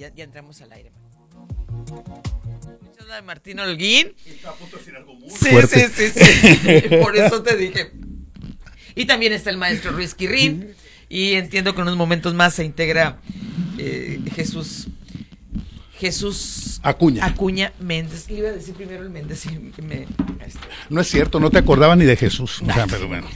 ya entramos al aire. ¿Escuchas la de Martín Holguín? Está a punto de decir algo muy fuerte. Sí. Por eso te dije. Y también está el maestro Ruiz Quirrín. Y entiendo que en unos momentos más se integra Jesús Acuña Méndez. Le iba a decir primero el Méndez y No es cierto, no te acordaba ni de Jesús. O sea, pero bueno.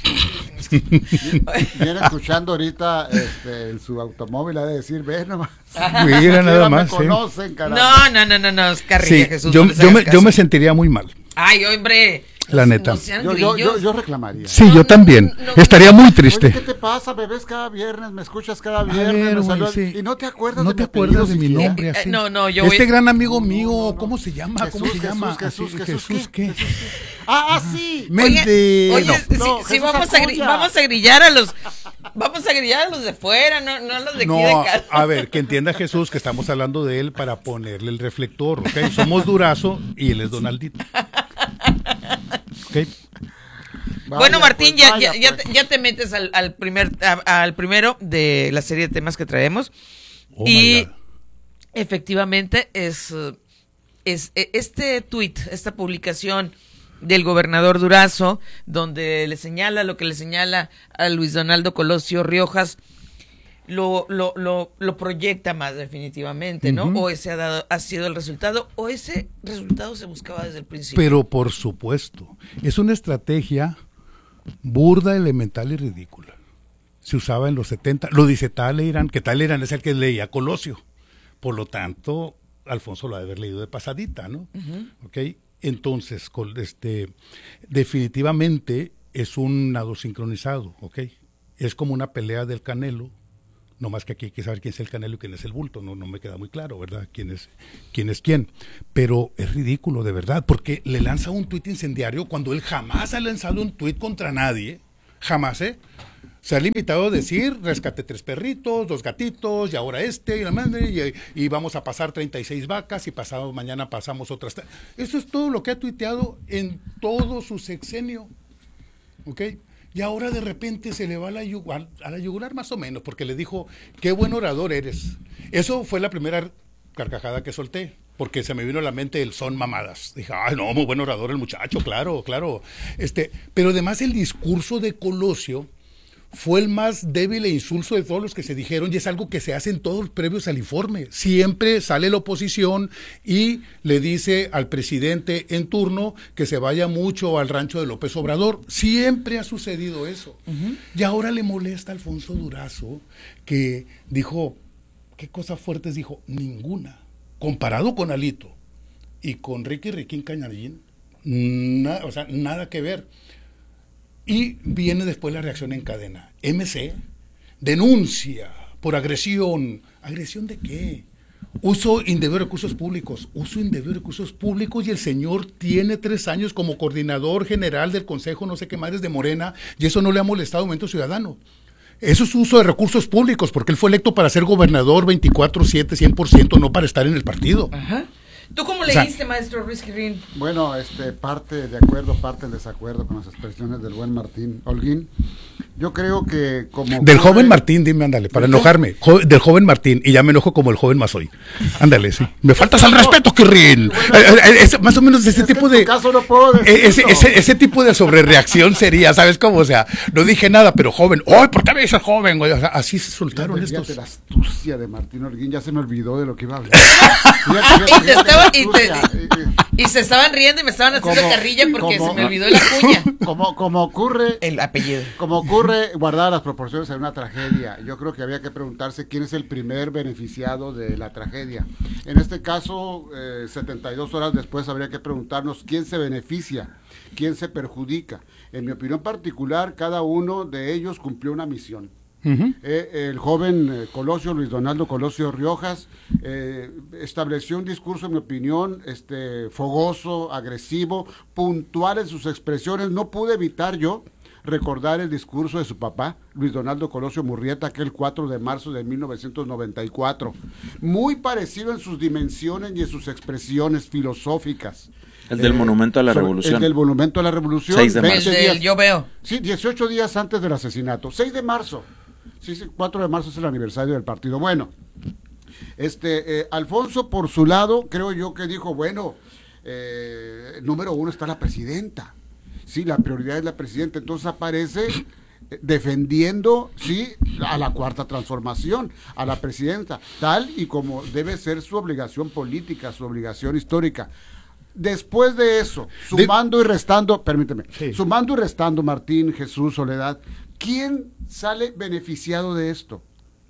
Viene escuchando ahorita en su automóvil, ha de decir, ve nomás. Mira, nada más. Me conocen, caramba. No, es carrilla, sí, Jesús. Yo me sentiría muy mal. Ay, hombre. La neta. Yo reclamaría. Sí, yo también. Estaría muy triste. Oye, ¿qué te pasa? Me ves cada viernes, me escuchas cada viernes. Sí. Y no te acuerdas de mi nombre. Así. No, yo gran amigo mío, ¿cómo se llama? Jesús, ¿qué? Sí. Oye, sí, vamos a grillar a los de fuera, no a los de aquí de casa. A ver, que entienda Jesús que estamos hablando de él para ponerle el reflector, ¿ok? Somos Durazo y él es Donaldito. Okay. Bueno, Martín, ya te metes al primero de la serie de temas que traemos. Y efectivamente es este tuit, esta publicación del gobernador Durazo, donde le señala lo que le señala a Luis Donaldo Colosio Riojas, lo proyecta más definitivamente, ¿no? O ese ha sido el resultado, o ese resultado se buscaba desde el principio. Pero por supuesto, es una estrategia burda, elemental y ridícula. Se usaba en los 70, lo dice Talleyrand, que Talleyrand es el que leía Colosio. Por lo tanto, Alfonso lo ha de haber leído de pasadita, ¿no? ¿Ok? Entonces, definitivamente es un nado sincronizado, ¿ok? Es como una pelea del Canelo. No más que aquí hay que saber quién es el Canelo y quién es el bulto, no me queda muy claro, ¿verdad? ¿Quién es quién? Pero es ridículo, de verdad, porque le lanza un tuit incendiario cuando él jamás ha lanzado un tuit contra nadie, jamás, Se ha limitado a decir, rescaté 3 perritos, 2 gatitos, y ahora y la madre, y vamos a pasar 36 vacas, y pasado mañana pasamos otras. Eso es todo lo que ha tuiteado en todo su sexenio, ¿ok? Y ahora de repente se le va a la yugular más o menos, porque le dijo, qué buen orador eres. Eso fue la primera carcajada que solté, porque se me vino a la mente el son mamadas. Dije, ay no, muy buen orador el muchacho, claro. Pero además el discurso de Colosio fue el más débil e insulso de todos los que se dijeron, y es algo que se hace en todos los previos al informe. Siempre sale la oposición y le dice al presidente en turno que se vaya mucho al rancho de López Obrador. Siempre ha sucedido eso. Y ahora le molesta a Alfonso Durazo, que dijo, ¿qué cosas fuertes dijo? Ninguna. Comparado con Alito y con Riquín Cañadín, nada que ver. Y viene después la reacción en cadena. MC denuncia por agresión. ¿Agresión de qué? Uso indebido de recursos públicos. Uso indebido de recursos públicos, y el señor tiene 3 años como coordinador general del Consejo no sé qué madres de Morena, y eso no le ha molestado a Movimiento Ciudadano. Eso es uso de recursos públicos, porque él fue electo para ser gobernador 24/7, 100%, no para estar en el partido. Ajá. ¿Tú cómo leíste, maestro Ruiz Quirrín? Bueno, parte de acuerdo, parte en desacuerdo con las expresiones del buen Martín Holguín. Yo creo que como... Del joven Martín, dime, ándale, para enojarme. Del joven Martín, y ya me enojo como el joven Mazoy. Ándale, sí. Me faltas al respeto, Quirrín. Más o menos ese tipo de... No puedo decir ese tipo de sobrereacción sería, ¿sabes cómo? O sea, no dije nada, pero joven. ¡Ay, por qué me dices joven, güey! O sea, así se soltaron estos. Fíjate la astucia de Martín Holguín, ya se me olvidó de lo que iba a hablar. Y se estaban riendo y me estaban haciendo carrilla porque se me olvidó la cuña. Como ocurre... El apellido. Como ocurre, guardadas las proporciones en una tragedia, yo creo que había que preguntarse quién es el primer beneficiado de la tragedia. En este caso, 72 horas después habría que preguntarnos quién se beneficia, quién se perjudica. En mi opinión particular, cada uno de ellos cumplió una misión. El joven Colosio, Luis Donaldo Colosio Riojas, estableció un discurso, en mi opinión, fogoso, agresivo, puntual en sus expresiones. No pude evitar yo recordar el discurso de su papá, Luis Donaldo Colosio Murrieta, aquel 4 de marzo de 1994. Muy parecido en sus dimensiones y en sus expresiones filosóficas. El del Monumento a la Revolución. El del Monumento a la Revolución. 6 de marzo. Yo veo. Sí, 18 días antes del asesinato. 6 de marzo. Sí, 4 de marzo es el aniversario del partido. Bueno, Alfonso, por su lado, creo yo que dijo, bueno, número uno está la presidenta. Sí, la prioridad es la presidenta. Entonces aparece defendiendo, sí, a la cuarta transformación, a la presidenta, tal y como debe ser su obligación política, su obligación histórica. Después de eso, sumando y restando, permíteme, sumando y restando, Martín, Jesús, Soledad, ¿quién sale beneficiado de esto?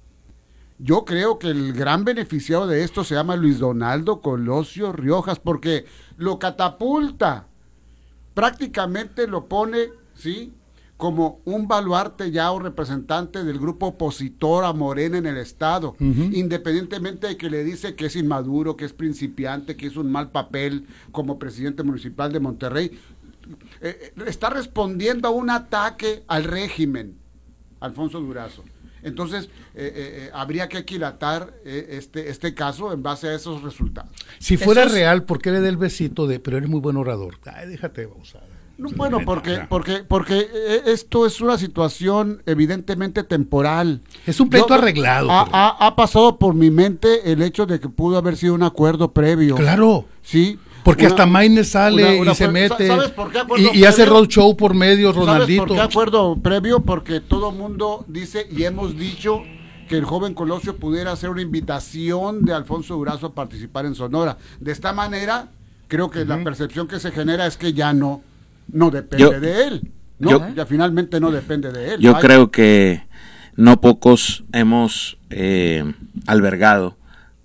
Yo creo que el gran beneficiado de esto se llama Luis Donaldo Colosio Riojas, porque lo catapulta, prácticamente lo pone, ¿sí?, como un baluarte ya o representante del grupo opositor a Morena en el estado, independientemente de que le dice que es inmaduro, que es principiante, que es un mal papel como presidente municipal de Monterrey. Está respondiendo a un ataque al régimen, Alfonso Durazo. Entonces, habría que aquilatar este caso en base a esos resultados. Si fuera real, ¿por qué le da el besito de, pero eres muy buen orador? Ay, déjate, bausada. No, bueno, porque esto es una situación evidentemente temporal. Es un pleito arreglado. Ha pasado por mi mente el hecho de que pudo haber sido un acuerdo previo. Claro. Sí. Porque hasta Maine sale y se mete y hace roadshow por medio, Ronaldito. ¿Sabes por qué acuerdo previo? Porque todo mundo dice y hemos dicho que el joven Colosio pudiera hacer una invitación de Alfonso Durazo a participar en Sonora. De esta manera, creo que la percepción que se genera es que ya no depende de él, ¿no? Ya finalmente no depende de él. Yo creo que no pocos hemos albergado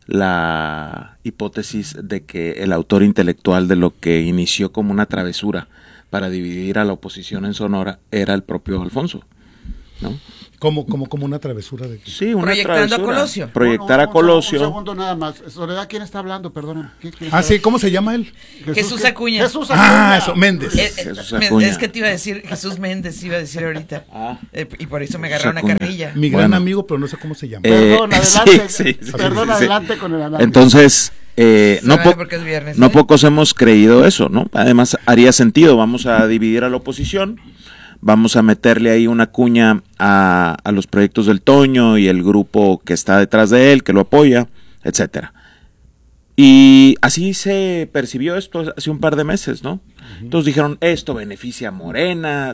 la hipótesis de que el autor intelectual de lo que inició como una travesura para dividir a la oposición en Sonora era el propio Alfonso, ¿no? Como una travesura de que... Sí, una proyectando travesura. a Colosio. Proyectar a Colosio. Un segundo nada más. Soledad, ¿quién está hablando? Perdón. Sí, ¿cómo se llama él? Jesús Acuña. Jesús Acuña. Eso, Méndez. Jesús Acuña. Es que te iba a decir, Jesús Méndez iba a decir ahorita. Y por eso me agarró una Acuña. carrilla. Mi gran amigo, pero no sé cómo se llama. Perdón, adelante. Sí. Adelante con el análisis. Entonces, Porque es viernes, no pocos hemos creído eso, ¿no? Además, haría sentido, vamos a dividir a la oposición, vamos a meterle ahí una cuña a los proyectos del Toño y el grupo que está detrás de él, que lo apoya, etcétera. Y así se percibió esto hace un par de meses, ¿no? Entonces dijeron, esto beneficia a Morena,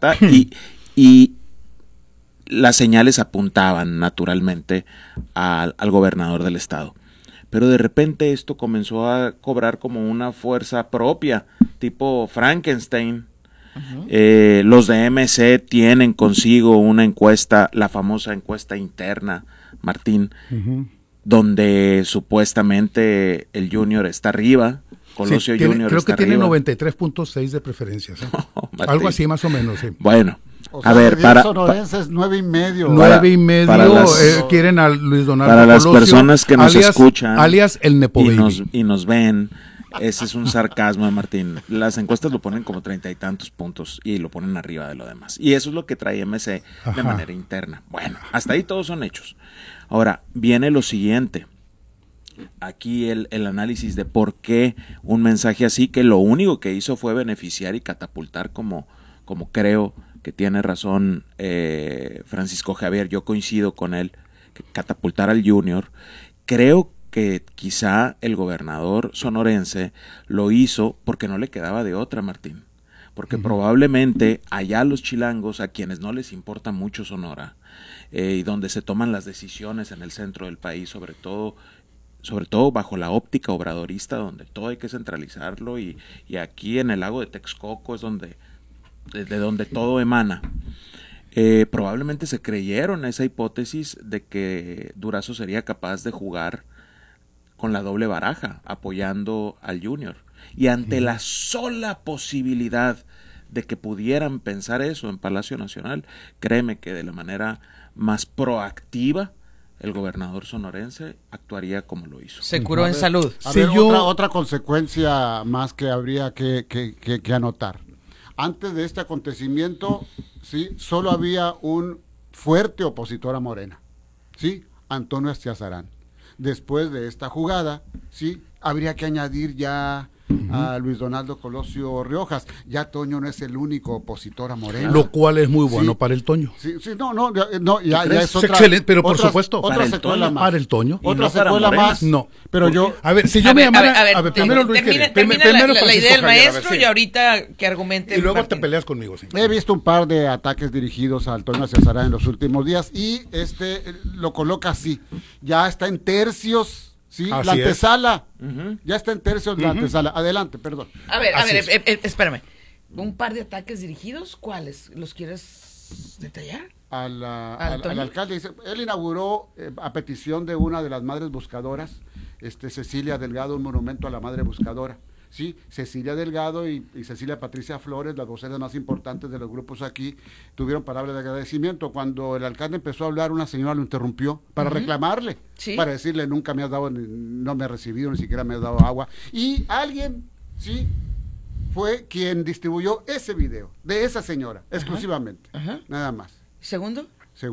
y las señales apuntaban naturalmente al gobernador del estado. Pero de repente esto comenzó a cobrar como una fuerza propia, tipo Frankenstein. Los de MC tienen consigo una encuesta, la famosa encuesta interna, Martín, donde supuestamente el Junior está arriba, Colosio Junior creo está que tiene arriba. 93.6 de preferencias. Algo así más o menos, sí. Bueno, O sea, a ver, para sonorenses 9.5. 9.5 quieren a Luis Donaldo para las Colosio, personas que nos alias, escuchan alias el Nepo Baby. y nos ven, ese es un sarcasmo de Martín. Las encuestas lo ponen como 30 y tantos puntos y lo ponen arriba de lo demás. Y eso es lo que trae MC de manera interna. Bueno, hasta ahí todos son hechos. Ahora, viene lo siguiente. Aquí el análisis de por qué un mensaje así, que lo único que hizo fue beneficiar y catapultar, como creo que tiene razón Francisco Javier, yo coincido con él, que catapultar al Junior. Creo que quizá el gobernador sonorense lo hizo porque no le quedaba de otra, Martín. Porque probablemente allá los chilangos, a quienes no les importa mucho Sonora, y donde se toman las decisiones en el centro del país, sobre todo bajo la óptica obradorista, donde todo hay que centralizarlo, y aquí en el lago de Texcoco es de donde todo emana. Probablemente se creyeron esa hipótesis de que Durazo sería capaz de jugar con la doble baraja, apoyando al Junior. Y ante la sola posibilidad de que pudieran pensar eso en Palacio Nacional, créeme que de la manera más proactiva, el gobernador sonorense actuaría como lo hizo. Se curó en salud. Otra consecuencia más que habría que anotar. Antes de este acontecimiento, sí, solo había un fuerte opositor a Morena, sí, Antonio Astiazarán. Después de esta jugada, sí, habría que añadir ya a Luis Donaldo Colosio Riojas. Ya Toño no es el único opositor a Morena. Lo cual es muy bueno para el Toño. Sí, ya es otra. Excelente, pero por supuesto. Otra secuela más. Para el Toño. Otra secuela más. No. Pero yo. A ver, si yo me llamara. A ver, primero Luis. Termina la idea del maestro y ahorita que argumente. Y luego te peleas conmigo. Sí. He visto un par de ataques dirigidos al Toño Cesarán en los últimos días y lo coloca así. Ya está en tercios. Sí, así la antesala. Ya está en tercios la antesala. Adelante, perdón. A ver, espérame. ¿Un par de ataques dirigidos? ¿Cuáles? ¿Los quieres detallar? Al alcalde. Dice, él inauguró, a petición de una de las madres buscadoras, Cecilia Delgado, un monumento a la madre buscadora. Sí, Cecilia Delgado y Cecilia Patricia Flores, las voceras más importantes de los grupos aquí, tuvieron palabras de agradecimiento. Cuando el alcalde empezó a hablar, una señora lo interrumpió para reclamarle, para decirle, nunca me has dado, no me has recibido, ni siquiera me has dado agua. Y alguien, fue quien distribuyó ese video de esa señora, exclusivamente, nada más. ¿Segundo?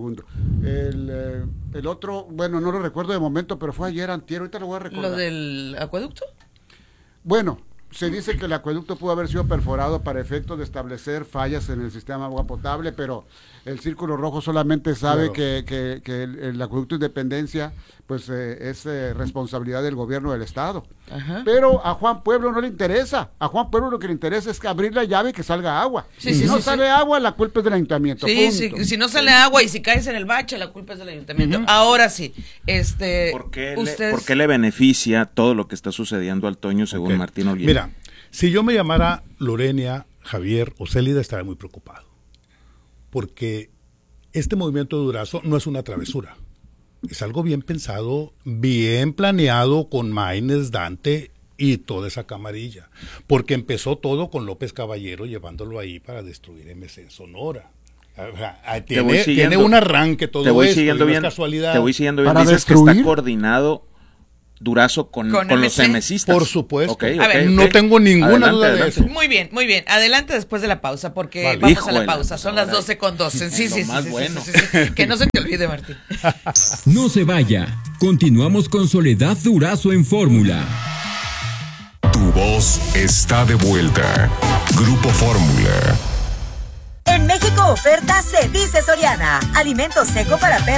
El otro, bueno, no lo recuerdo de momento, pero fue ayer, antier, ahorita lo voy a recordar. ¿Lo del acueducto? Bueno, se dice que el acueducto pudo haber sido perforado para efectos de establecer fallas en el sistema de agua potable, pero el Círculo Rojo solamente sabe que el acueducto Independencia pues es responsabilidad del gobierno del estado. Pero a Juan Pueblo no le interesa. A Juan Pueblo lo que le interesa es abrir la llave y que salga agua. Si no sale agua, la culpa es del ayuntamiento. Si no sale agua y si caes en el bache, la culpa es del ayuntamiento. Ahora sí, ¿Por qué le beneficia todo lo que está sucediendo al Toño según Martín Olguín? Mira, si yo me llamara Lorenia, Javier o Célida, estaría muy preocupado. Porque este movimiento de Durazo no es una travesura. Es algo bien pensado, bien planeado con Maínez, Dante y toda esa camarilla. Porque empezó todo con López Caballero llevándolo ahí para destruir MC Sonora. O sea, tiene un arranque todo esto. Te voy siguiendo bien. Dices que está coordinado Durazo con los MCistas. Por supuesto. No tengo ninguna duda de eso. Muy bien. Adelante después de la pausa, porque vamos a la pausa. Son las 12:12. Sí. Que no se te olvide, Martín. No se vaya. Continuamos con Soledad Durazo en Fórmula. Tu voz está de vuelta. Grupo Fórmula. En México oferta Se Dice Soriana. Alimento seco para perros